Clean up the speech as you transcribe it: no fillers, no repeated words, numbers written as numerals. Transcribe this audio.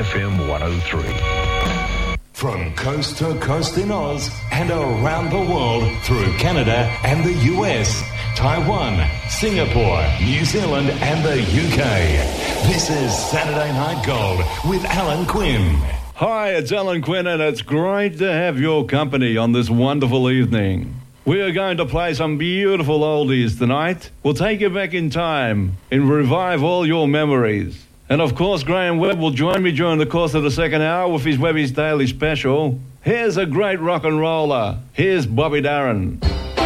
FM 103. From coast to coast in Oz and around the world through Canada and the US, Taiwan, Singapore, New Zealand and the UK. This is Saturday Night Gold with Alan Quinn. Hi, it's Alan Quinn and it's great to have your company on this wonderful evening. We are going to play some beautiful oldies tonight. We'll take you back in time and revive all your memories. And of course, Graham Webb will join me during the course of the second hour with his Webby's Daily Special. Here's a great rock and roller. Here's Bobby Darin.